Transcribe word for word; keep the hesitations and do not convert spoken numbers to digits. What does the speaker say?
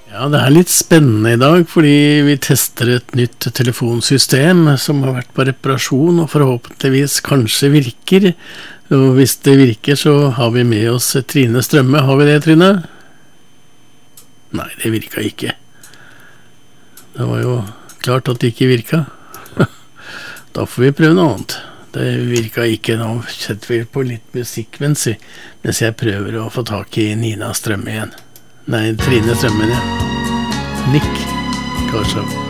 Ja, det er litt spennende i dag, fordi vi tester et nytt telefonsystem som har vært på reparasjon, og forhåpentligvis kanskje virker. Og hvis det virker, så har vi med oss Trine Strømme. Har vi det, Trine? Nei, det virka ikke. Det var jo klart at det ikke virka. Da får vi prøve noe annet. Det virka ikke. Nå setter vi på litt musikk mens, mens jeg prøver å få tak i Nina Strømme igjen. Nei, Trine Strømme igjen. Nick Karshav.